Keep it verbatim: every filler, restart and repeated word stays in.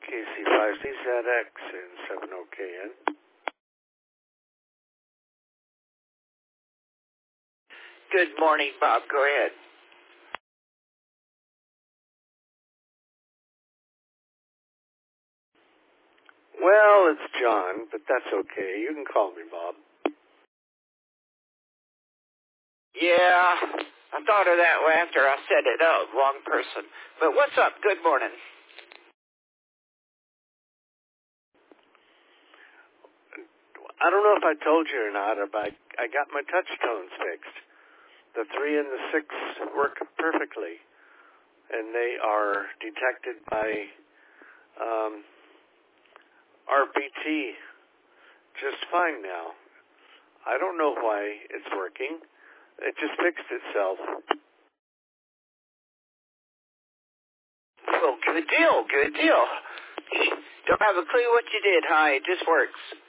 K C five C Z X and seven O K N. Good morning, Bob. Go ahead. Well, it's John, but that's okay. You can call me Bob. Yeah, I thought of that after I said it out. Wrong person. But what's up? Good morning. I don't know if I told you or not, but I, I got my touch tones fixed. The three and the six work perfectly, and they are detected by um, R P T just fine now. I don't know why it's working. It just fixed itself. Well, good deal, good deal. Don't have a clue what you did, huh? It just works.